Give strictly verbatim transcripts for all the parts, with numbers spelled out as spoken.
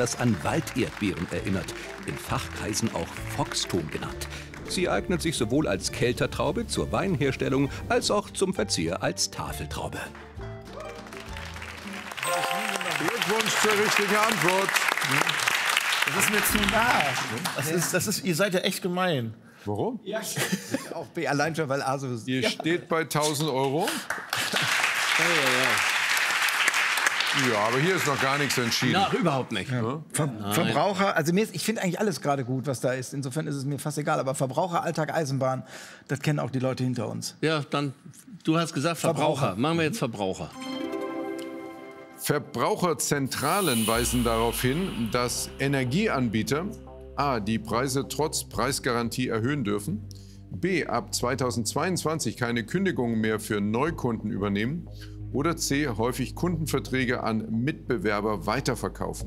das an Walderdbeeren erinnert, in Fachkreisen auch Foxton genannt. Sie eignet sich sowohl als Keltertraube zur Weinherstellung als auch zum Verzehr als Tafeltraube. Glückwunsch zur richtigen Antwort. Das ist mir zu nah. Das ist, das ist, ihr seid ja echt gemein. Warum? Ja, auch B, allein schon, weil A so ist. Ihr Ja. steht bei tausend Euro. Ja, aber hier ist noch gar nichts entschieden. Na, überhaupt nicht. Ja. Ver Verbraucher, also mir ist, ich finde eigentlich alles gerade gut, was da ist. Insofern ist es mir fast egal. Aber Verbraucher, Alltag, Eisenbahn, das kennen auch die Leute hinter uns. Ja, dann, du hast gesagt Verbraucher. Verbraucher. Machen wir jetzt Verbraucher. Verbraucherzentralen weisen darauf hin, dass Energieanbieter a. die Preise trotz Preisgarantie erhöhen dürfen, b. ab zweitausendzweiundzwanzig keine Kündigungen mehr für Neukunden übernehmen oder c. häufig Kundenverträge an Mitbewerber weiterverkaufen.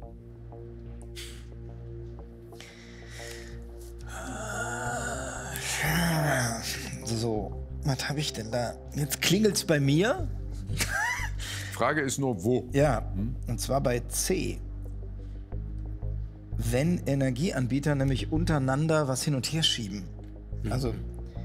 So, was habe ich denn da? Jetzt klingelt's bei mir. Frage ist nur, wo? Ja, und zwar bei C. Wenn Energieanbieter nämlich untereinander was hin und her schieben. Also,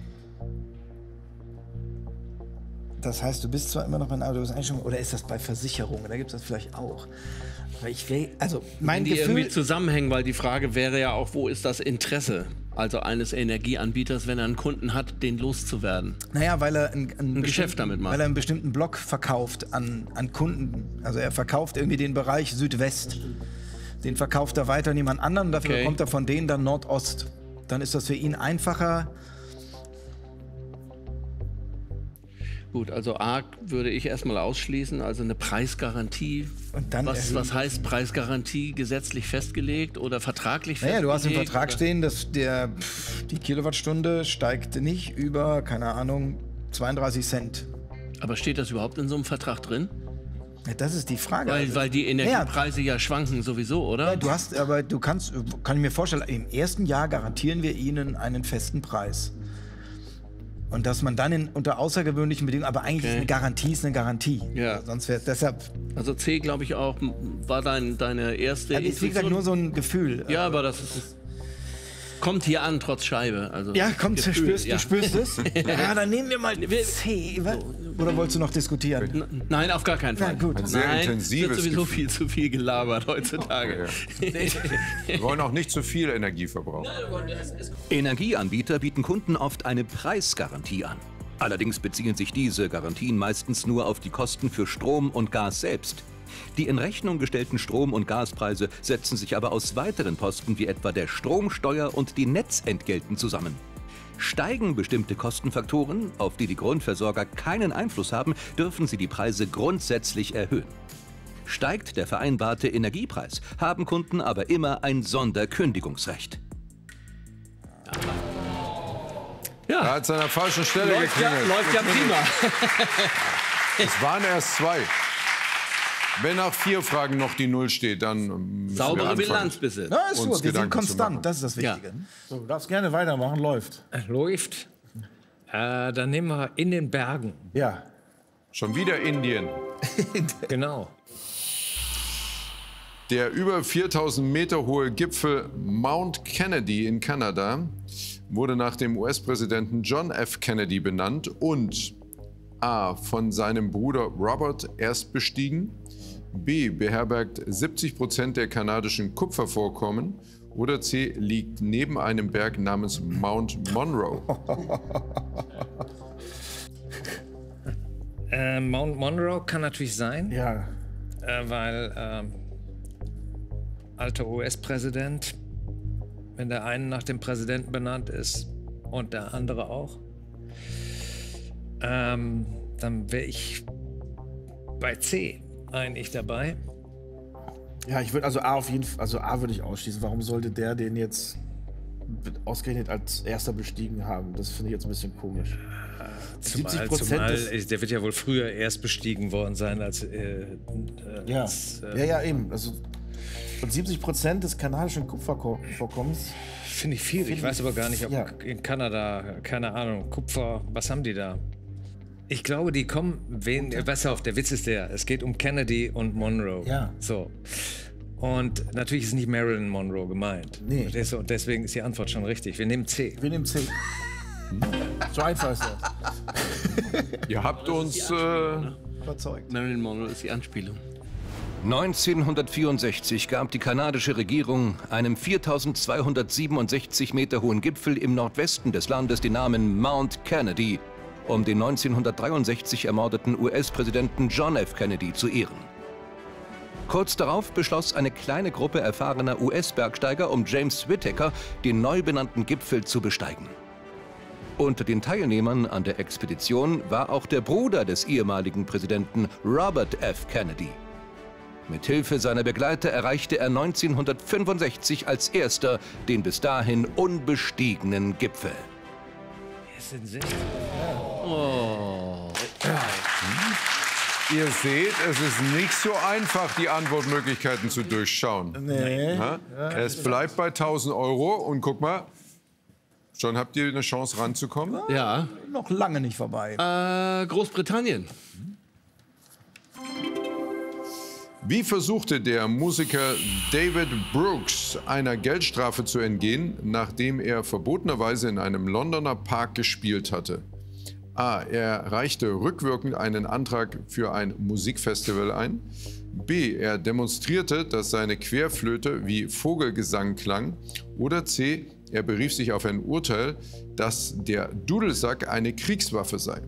das heißt, du bist zwar immer noch bei einer Autorisation, oder ist das bei Versicherungen? Da gibt es das vielleicht auch. Weil ich will, also mein die Gefühl, irgendwie zusammenhängen, weil die Frage wäre ja auch, wo ist das Interesse? Also eines Energieanbieters, wenn er einen Kunden hat, den loszuwerden. naja, weil er ein, Ein Geschäft damit macht. Weil er einen bestimmten Block verkauft an, an Kunden. Also er verkauft irgendwie den Bereich Südwest. Den verkauft er weiter an jemand anderen und dafür Okay. bekommt er von denen dann Nordost. Dann ist das für ihn einfacher. Gut, also A würde ich erstmal ausschließen, also eine Preisgarantie. Und dann was, erhöhen. was heißt Preisgarantie? Gesetzlich festgelegt oder vertraglich Naja, festgelegt? du hast im Vertrag oder? stehen, dass der, pff, die Kilowattstunde steigt nicht über, keine Ahnung, zweiunddreißig Cent. Aber steht das überhaupt in so einem Vertrag drin? Ja, das ist die Frage. Weil, Also, weil die Energiepreise ja schwanken sowieso, oder? ja, du hast, aber du kannst, kann ich mir vorstellen, im ersten Jahr garantieren wir Ihnen einen festen Preis. Und dass man dann in, unter außergewöhnlichen Bedingungen, aber eigentlich Okay. ist eine Garantie ist eine Garantie. Ja. Sonst wäre deshalb, Also C, glaube ich auch, m- war dein, deine erste das ist wie gesagt Intuition? nur so ein Gefühl. Ja, aber das ist, kommt hier an, trotz Scheibe. Also Ja, komm, du Gefühl, spürst, ja. du spürst es. Ja, dann nehmen wir mal C. Oder wolltest du noch diskutieren? N- Nein, auf gar keinen Fall. Na gut. Ein sehr Nein, intensives es wird sowieso Gefühl. viel zu viel gelabert heutzutage. Wir wollen auch nicht zu viel Energie verbrauchen. Energieanbieter bieten Kunden oft eine Preisgarantie an. Allerdings beziehen sich diese Garantien meistens nur auf die Kosten für Strom und Gas selbst. Die in Rechnung gestellten Strom- und Gaspreise setzen sich aber aus weiteren Posten wie etwa der Stromsteuer und den Netzentgelten zusammen. Steigen bestimmte Kostenfaktoren, auf die die Grundversorger keinen Einfluss haben, dürfen sie die Preise grundsätzlich erhöhen. Steigt der vereinbarte Energiepreis, haben Kunden aber immer ein Sonderkündigungsrecht. Er Ja, hat es an der falschen Stelle läuft ja, geklingelt. läuft ja prima. Es waren erst zwei. Wenn nach vier Fragen noch die Null steht, dann müssen wir Saubere anfangen. Bilanz bitte. Na, ist Uns gut, wir sind Gedanken zu machen. konstant, das ist das Ja. Wichtige. So, du darfst gerne weitermachen, läuft. Läuft. Äh, dann nehmen wir in den Bergen. Ja. Schon wieder Indien. Genau. Der über viertausend Meter hohe Gipfel Mount Kennedy in Kanada wurde nach dem U S-Präsidenten John F. Kennedy benannt und a. von seinem Bruder Robert erst bestiegen, b. beherbergt siebzig Prozent der kanadischen Kupfervorkommen oder c. liegt neben einem Berg namens Mount Monroe. Äh, Mount Monroe kann natürlich sein, Ja. äh, weil ähm, alter U S-Präsident, wenn der eine nach dem Präsidenten benannt ist und der andere auch, ähm, dann wäre ich bei C eigentlich dabei. Ja, ich würde also A auf jeden Fall, also A würde ich ausschließen. Warum sollte der den jetzt ausgerechnet als erster bestiegen haben? Das finde ich jetzt ein bisschen komisch. Zumal, siebzig Prozent zumal des- der wird ja wohl früher erst bestiegen worden sein als, äh, äh, Ja, als äh, ja, ja, eben. Also, und siebzig Prozent des kanadischen Kupfervorkommens. finde ich viel. Ich Finde weiß aber gar nicht, ob ja. in Kanada, keine Ahnung, Kupfer, was haben die da? Ich glaube, die kommen, wen, pass auf, der Witz ist der, es geht um Kennedy und Monroe. Ja. So. Und natürlich ist nicht Marilyn Monroe gemeint. Nee. Verstehst du? Und deswegen ist die Antwort schon richtig. Wir nehmen C. Wir nehmen C. So einfach ist das. Ihr habt uns... Äh, Überzeugt. Marilyn Monroe ist die Anspielung. neunzehnhundertvierundsechzig gab die kanadische Regierung einem viertausendzweihundertsiebenundsechzig Meter hohen Gipfel im Nordwesten des Landes den Namen Mount Kennedy, um den neunzehnhundertdreiundsechzig ermordeten U S-Präsidenten John F. Kennedy zu ehren. Kurz darauf beschloss eine kleine Gruppe erfahrener U S-Bergsteiger um James Whittaker, den neu benannten Gipfel zu besteigen. Unter den Teilnehmern an der Expedition war auch der Bruder des ehemaligen Präsidenten Robert F. Kennedy. Mithilfe seiner Begleiter erreichte er neunzehnhundertfünfundsechzig als erster den bis dahin unbestiegenen Gipfel. Es sind sehr Oh. Ihr seht, es ist nicht so einfach, die Antwortmöglichkeiten zu durchschauen. Nee. Ja? Es bleibt bei tausend Euro und guck mal, schon habt ihr eine Chance ranzukommen? Ja. Noch lange nicht vorbei. Äh, Großbritannien. Wie versuchte der Musiker David Brooks einer Geldstrafe zu entgehen, nachdem er verbotenerweise in einem Londoner Park gespielt hatte? A. Er reichte rückwirkend einen Antrag für ein Musikfestival ein. B. Er demonstrierte, dass seine Querflöte wie Vogelgesang klang. Oder C. Er berief sich auf ein Urteil, dass der Dudelsack eine Kriegswaffe sei.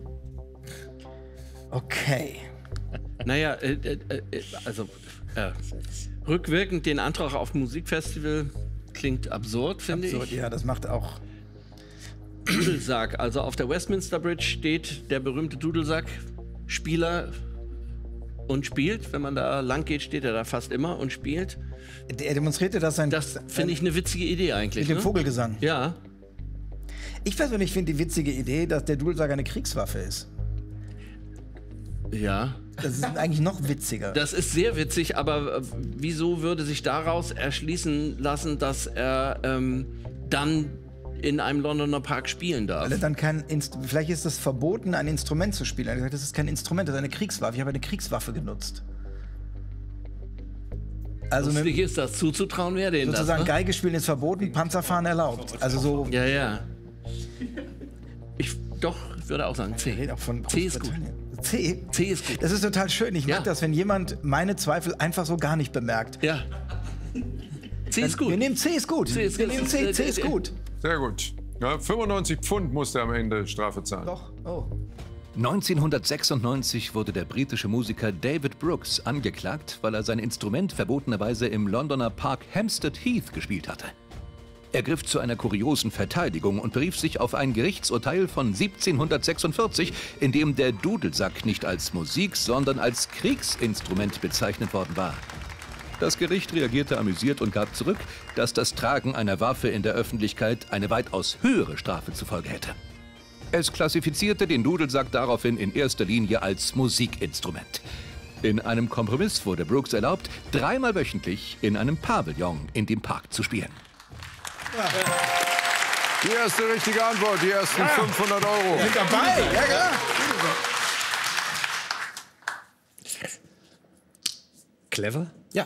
Okay. Naja, äh, äh, äh, also äh, rückwirkend den Antrag auf ein Musikfestival klingt absurd, finde So, ich. ja, das macht auch. Dudelsack, also auf der Westminster Bridge steht der berühmte Dudelsack-Spieler und spielt. Wenn man da lang geht, steht er da fast immer und spielt. Er demonstrierte das sein. Das finde ich eine witzige Idee eigentlich. Mit dem ne? Vogelgesang. Ja. Ich persönlich finde die witzige Idee, dass der Dudelsack eine Kriegswaffe ist. Ja. Das ist eigentlich noch witziger. Das ist sehr witzig, aber äh, wieso würde sich daraus erschließen lassen, dass er ähm, dann in einem Londoner Park spielen darf? Weil er dann kein Inst Vielleicht ist es verboten, ein Instrument zu spielen. Er hat gesagt, das ist kein Instrument, das ist eine Kriegswaffe. Ich habe eine Kriegswaffe genutzt. Also eine, Lustig ist das, zuzutrauen wäre denen das, sozusagen ne? Geige spielen ist verboten, Panzerfahren erlaubt. Also so. Ja, ja. Ich doch, ich würde auch sagen C. Red auch von C ist gut. Großbritannien. C? C ist gut. Das ist total schön. Ich Ja. mag das, wenn jemand meine Zweifel einfach so gar nicht bemerkt. Ja. C ist gut. Wir nehmen C ist gut. C ist Wir gut. nehmen C, C ist gut. Sehr gut. Ja, fünfundneunzig Pfund musste er am Ende Strafe zahlen. Doch. Oh. neunzehnhundertsechsundneunzig wurde der britische Musiker David Brooks angeklagt, weil er sein Instrument verbotenerweise im Londoner Park Hampstead Heath gespielt hatte. Er griff zu einer kuriosen Verteidigung und berief sich auf ein Gerichtsurteil von siebzehnhundertsechsundvierzig, in dem der Dudelsack nicht als Musik, sondern als Kriegsinstrument bezeichnet worden war. Das Gericht reagierte amüsiert und gab zurück, dass das Tragen einer Waffe in der Öffentlichkeit eine weitaus höhere Strafe zur Folge hätte. Es klassifizierte den Dudelsack daraufhin in erster Linie als Musikinstrument. In einem Kompromiss wurde Brooks erlaubt, dreimal wöchentlich in einem Pavillon in dem Park zu spielen. Die erste richtige Antwort, die ersten fünfhundert Euro. Sind dabei? Ja, ja. clever. Ja.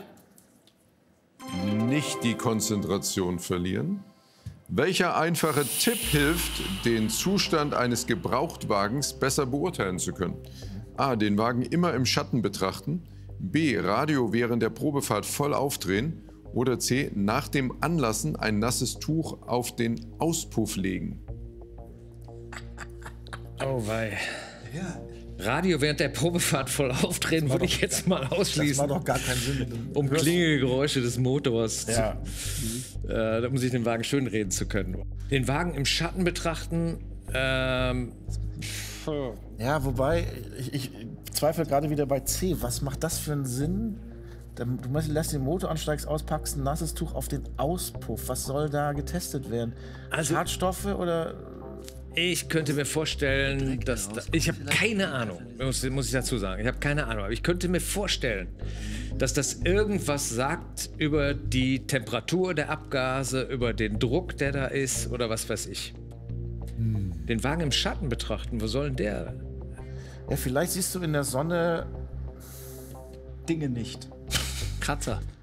Nicht die Konzentration verlieren. Welcher einfache Tipp hilft, den Zustand eines Gebrauchtwagens besser beurteilen zu können? A. Den Wagen immer im Schatten betrachten. B. Radio während der Probefahrt voll aufdrehen. Oder C. Nach dem Anlassen ein nasses Tuch auf den Auspuff legen. Oh wei. Radio während der Probefahrt voll aufdrehen, würde ich jetzt mal Das ausschließen. macht doch gar keinen Sinn. Um Klingelgeräusche des Motors Ja. zu, äh, um sich den Wagen schönreden zu können. Den Wagen im Schatten betrachten, ähm, Ja, wobei, ich, ich zweifle gerade wieder bei C. Was macht das für einen Sinn? Dann- Du meinst, du lässt den Motor an, steigst aus, packst ein nasses Tuch auf den Auspuff. Was soll da getestet werden? Also- Schadstoffe oder... ich könnte mir vorstellen, dass da, ich habe keine Ahnung, muss, muss ich dazu sagen. Ich habe keine Ahnung, aber ich könnte mir vorstellen, dass das irgendwas sagt über die Temperatur der Abgase, über den Druck, der da ist oder was weiß ich. Den Wagen im Schatten betrachten, wo soll denn der? Ja, vielleicht siehst du in der Sonne... Dinge nicht. Kratzer.